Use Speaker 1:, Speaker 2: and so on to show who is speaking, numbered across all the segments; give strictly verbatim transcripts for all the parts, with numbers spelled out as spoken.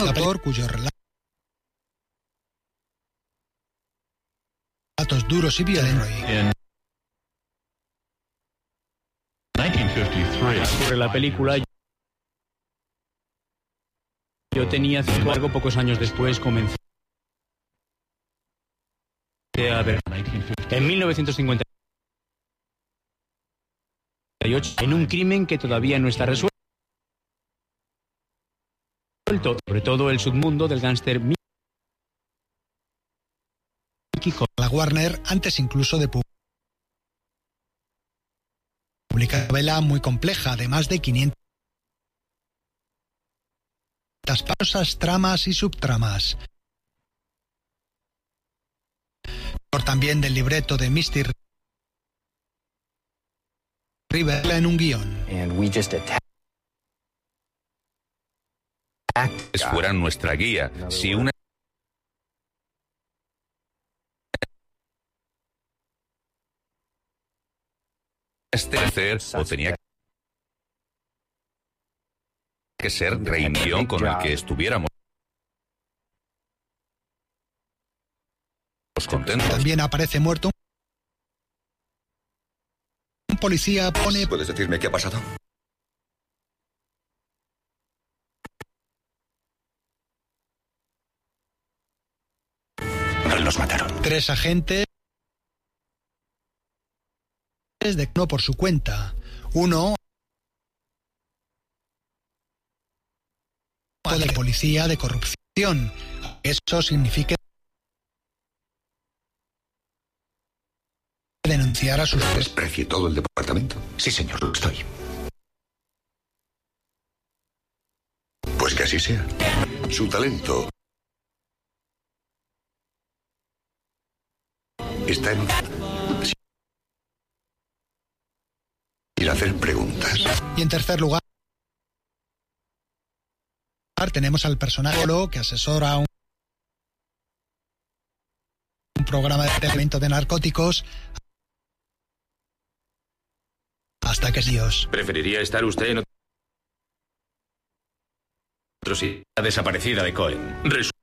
Speaker 1: autor cuyos relatos duros y violentos.
Speaker 2: Sobre la película, yo tenía cinco, algo pocos años después comencé a ver. En mil novecientos cincuenta y ocho, en un crimen que todavía no está resuelto, sobre todo el submundo del gángster Mickey Cohen.
Speaker 1: La Warner, antes incluso de publicar una novela muy compleja, además de quinientas pausas, tramas y subtramas. También del libreto de Misty River en un guión.
Speaker 3: Fuera nuestra guía. Si una este o tenía que ser reunión con el que estuviéramos contentos.
Speaker 1: También aparece muerto un policía. Pone.
Speaker 4: ¿Puedes decirme qué ha pasado?
Speaker 5: Los mataron.
Speaker 1: Tres agentes de no por su cuenta. Uno de policía de corrupción. Eso significa denunciar a sus...
Speaker 4: ¿Desprecie todo el departamento?
Speaker 5: Sí, señor, lo estoy.
Speaker 4: Pues que así sea. Su talento está en ir a hacer preguntas.
Speaker 1: Y en tercer lugar tenemos al personaje que asesora un, un programa de tratamiento de narcóticos hasta que es Dios.
Speaker 6: ¿Preferiría estar usted en otro sitio? La desaparecida de Cohen.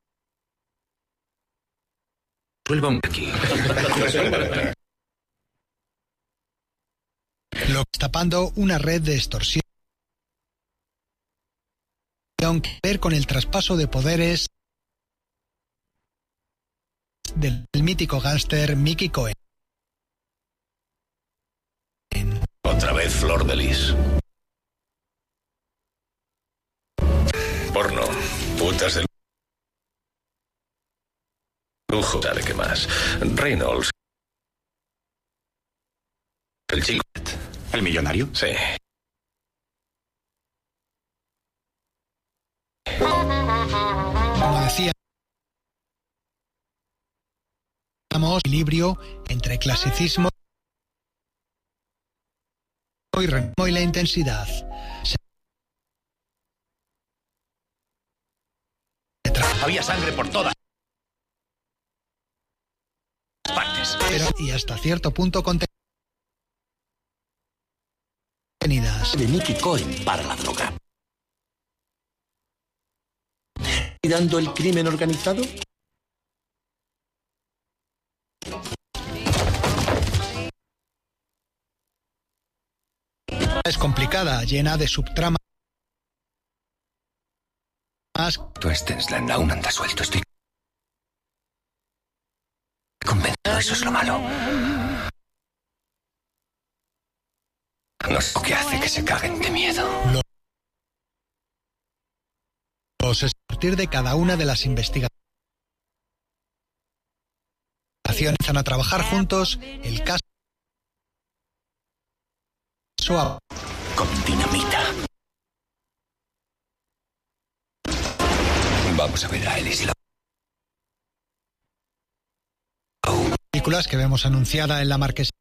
Speaker 6: Resuelva un aquí.
Speaker 1: Lo destapando una red de extorsión que ver con el traspaso de poderes del mítico gángster Mickey Cohen.
Speaker 5: Otra vez Flor de Lis. Porno, putas del lujo, ¿sabe qué más? Reynolds. El chico.
Speaker 7: ¿El millonario?
Speaker 5: Sí.
Speaker 1: Como decía, equilibrio entre clasicismo y ritmo y la intensidad.
Speaker 5: Había sangre por todas partes.
Speaker 1: Pero, y hasta cierto punto contenidas.
Speaker 5: De Mickey Cohen para la droga. ¿Y dando el crimen organizado?
Speaker 1: Es complicada, llena de subtramas.
Speaker 5: Tú Stensland aún anda suelto, estoy convencido, eso es lo malo. No sé qué hace que se caguen de miedo.
Speaker 1: Los a partir de cada una de las investigaciones empiezan a trabajar juntos el caso
Speaker 5: con dinamita. Vamos a ver a Ellis.
Speaker 1: Películas que vemos anunciada en la marquesina.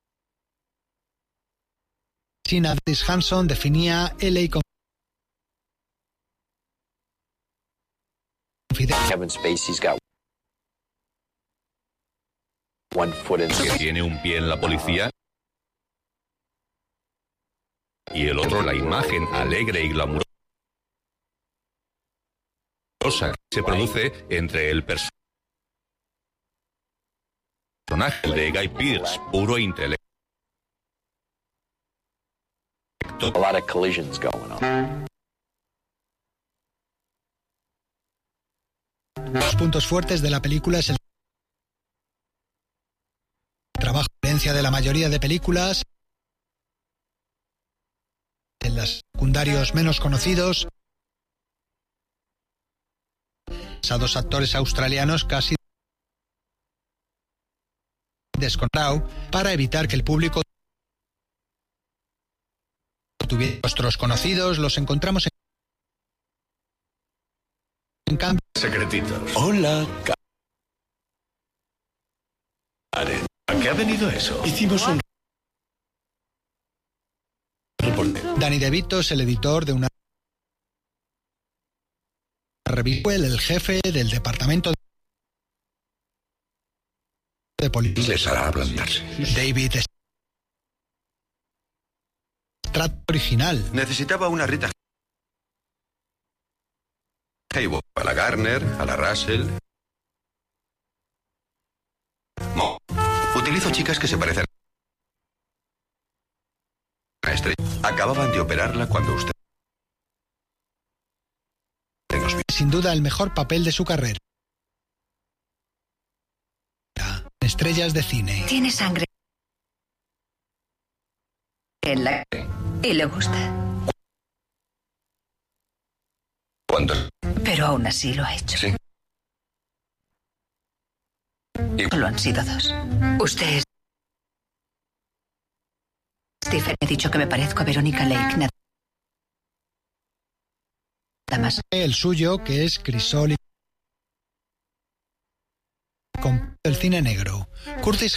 Speaker 1: Dennis Hanson definía L A como
Speaker 8: Kevin Spacey's got one foot in.
Speaker 3: Que tiene un pie en la policía y el otro la imagen alegre y glamurosa cosa que se produce entre el personaje de Guy Pearce, puro intelecto.
Speaker 8: A lot of collisions going on.
Speaker 1: Los puntos fuertes de la película es el trabajo, a diferencia de la mayoría de películas, en los secundarios menos conocidos, a dos actores australianos casi desconocidos para evitar que el público tuviera rostros conocidos. Los encontramos en, en cambio.
Speaker 5: Secretitos.
Speaker 7: Hola,
Speaker 5: Karen. ¿A qué ha venido eso?
Speaker 7: Hicimos un reporte.
Speaker 1: Danny DeVito es el editor de una revista, el jefe del departamento de policía.
Speaker 4: Les hará ablandarse.
Speaker 1: David Stratton original.
Speaker 4: Necesitaba una Rita Hayworth, a la Garner, a la Russell. Mo. Utilizo chicas que se parecen a Estrella. Acababan de operarla cuando usted nos vio.
Speaker 1: Sin duda el mejor papel de su carrera. Estrellas de cine.
Speaker 9: Tiene sangre en la... y le gusta.
Speaker 4: ¿Cuándo?
Speaker 9: Pero aún así lo ha hecho.
Speaker 4: Sí. Y...
Speaker 9: Solo han sido dos. Usted es... Stephen, he dicho que me parezco a Verónica Lake. Nada más.
Speaker 1: El suyo, que es Crisol, con el cine negro. Curtis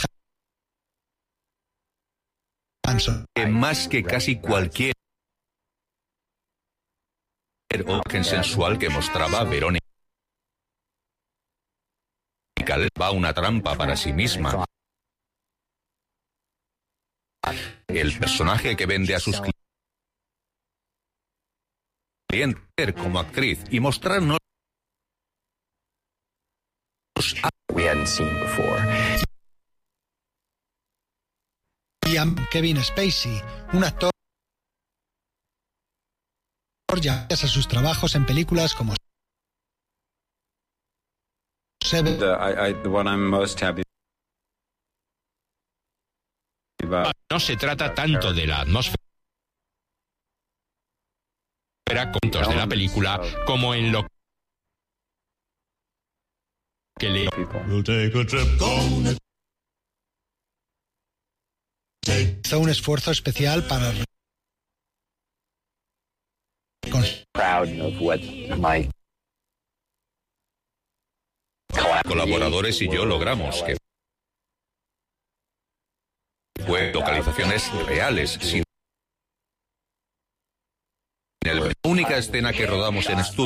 Speaker 1: Hanson.
Speaker 3: Que más que casi cualquier imagen sensual que mostraba Verónica va una trampa para sí misma. El personaje que vende a sus clientes como actriz y mostrarnos
Speaker 8: We hadn't seen before.
Speaker 1: Y a Kevin Spacey, un actor ya gracias a sus trabajos en películas como Seven.
Speaker 10: The, I, I, the one I'm most happy about.
Speaker 11: No se trata tanto de la atmósfera contos de la película como en lo que le
Speaker 1: hizo un esfuerzo especial para
Speaker 8: Proud of what my
Speaker 3: colaboradores y yo logramos que fue localizaciones reales, sin la única escena que rodamos en estudio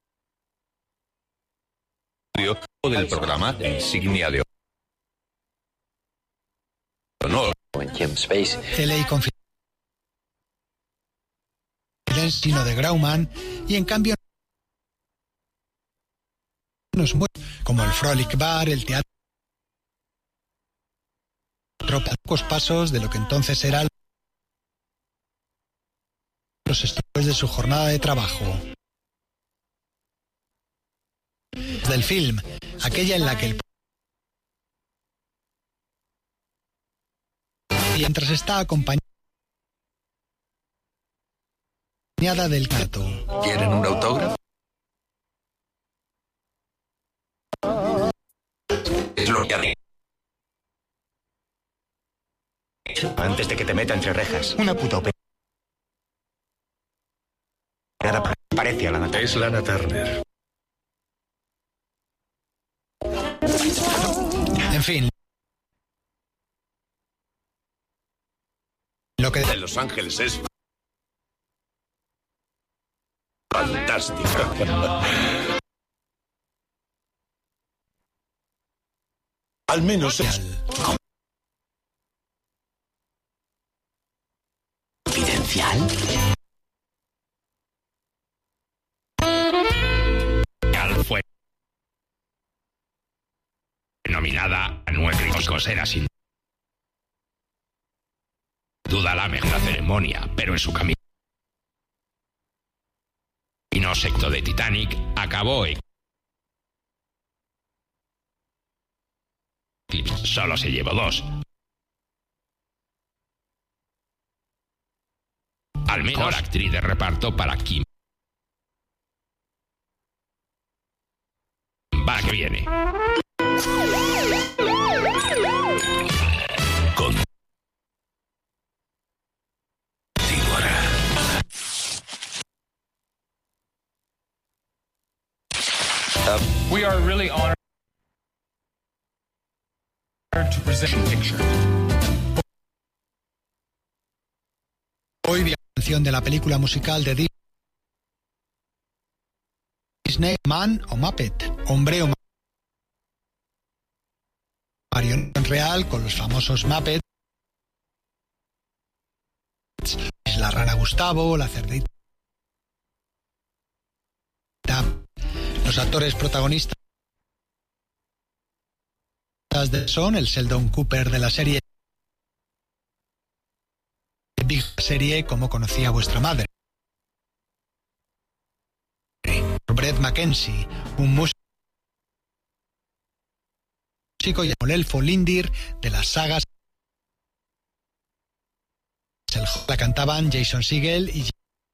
Speaker 3: del programa insignia de honor.
Speaker 8: Kim Spacey.
Speaker 1: L A Confidencial de Grauman, y en cambio no es muy como el Frolic Bar, el teatro, pocos pasos de lo que entonces era los estudios de su jornada de trabajo. Del film, aquella en la que el mientras está acompañada del gato.
Speaker 4: ¿Quieren un autógrafo? Es lo que haré.
Speaker 12: Antes de que te meta entre rejas. Una puta operación. Parece a Lana Turner.
Speaker 5: Es Lana Turner.
Speaker 1: En fin. Lo que
Speaker 5: de Los Ángeles es fantástico.
Speaker 7: Al menos es
Speaker 12: confidencial.
Speaker 11: Nueve críticos era sin duda la mejor ceremonia, pero en su camino secto de Titanic acabó en solo se llevó dos. Al menos actriz de reparto para Kim va que viene. Con
Speaker 13: We are really honored to present a picture.
Speaker 1: Hoy vi la canción de la película musical de Disney, Man o Muppet, hombre o marioneta real con los famosos Muppets, la rana Gustavo, la cerdita. Los actores protagonistas son el Sheldon Cooper de la serie Big Serie Como conocí a vuestra madre, Brett Mackenzie, un músico y el elfo Lindir de las sagas. La cantaban Jason Segel y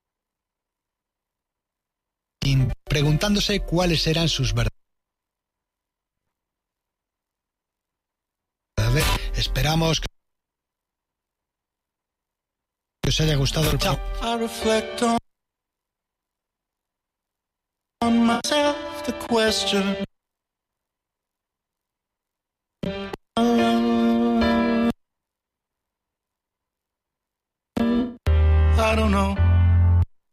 Speaker 1: preguntándose cuáles eran sus verdades. Esperamos que os haya gustado el programa.
Speaker 14: I reflect on, on myself the question. I don't know.